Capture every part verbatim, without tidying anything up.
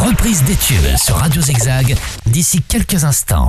reprise des tubes sur Radio Zigzag d'ici quelques instants.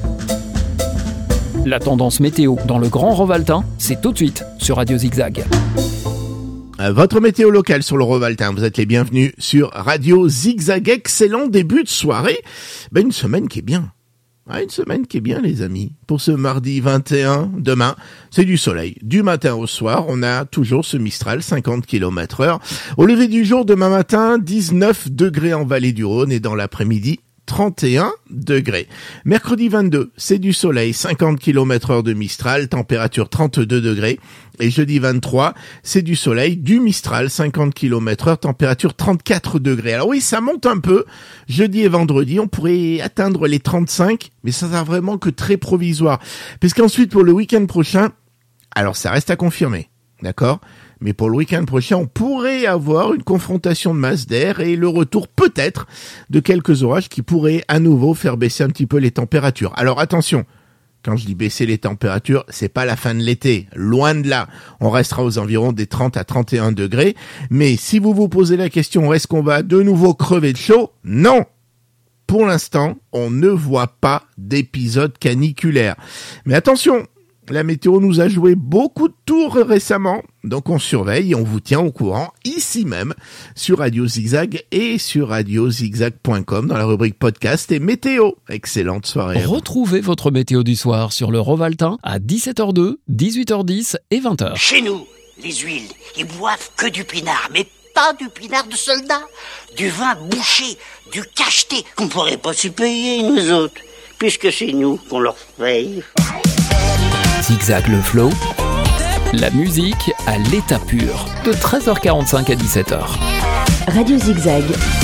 La tendance météo dans le Grand Rovaltain, c'est tout de suite sur Radio Zigzag. Votre météo locale sur le Rovaltain, vous êtes les bienvenus sur Radio Zigzag. Excellent début de soirée. Ben, une semaine qui est bien. Ah, une semaine qui est bien, les amis. Pour ce mardi vingt et un, demain, c'est du soleil. Du matin au soir, on a toujours ce Mistral, cinquante kilomètres heure. Au lever du jour, demain matin, dix-neuf degrés en vallée du Rhône et dans l'après-midi, trente et un degrés. Mercredi vingt-deux, c'est du soleil, cinquante kilomètres heure de Mistral, température trente-deux degrés. Et jeudi vingt-trois, c'est du soleil, du Mistral, cinquante kilomètres heure, température trente-quatre degrés. Alors oui, ça monte un peu. Jeudi et vendredi, on pourrait atteindre les trente-cinq, mais ça sera vraiment que très provisoire. Puisqu'ensuite, pour le week-end prochain, alors ça reste à confirmer, d'accord ? Mais pour le week-end prochain, on pourrait avoir une confrontation de masse d'air et le retour peut-être de quelques orages qui pourraient à nouveau faire baisser un petit peu les températures. Alors attention, quand je dis baisser les températures, c'est pas la fin de l'été, loin de là. On restera aux environs des trente à trente et un degrés. Mais si vous vous posez la question, est-ce qu'on va de nouveau crever de chaud ? Non ! Pour l'instant, on ne voit pas d'épisode caniculaire. Mais attention, la météo nous a joué beaucoup de tours récemment, donc on surveille et on vous tient au courant ici même sur Radio Zigzag et sur radio zigzag point com dans la rubrique podcast et météo. Excellente soirée. Retrouvez votre météo du soir sur le Rovaltain à dix-sept heures deux, dix-huit heures dix et vingt heures. Chez nous, les huiles, ils boivent que du pinard, mais pas du pinard de soldat, du vin bouché, du cacheté qu'on pourrait pas se payer nous autres, puisque c'est nous qu'on leur paye. Zigzag le flow, la musique à l'état pur, de treize heures quarante-cinq à dix-sept heures. Radio Zigzag.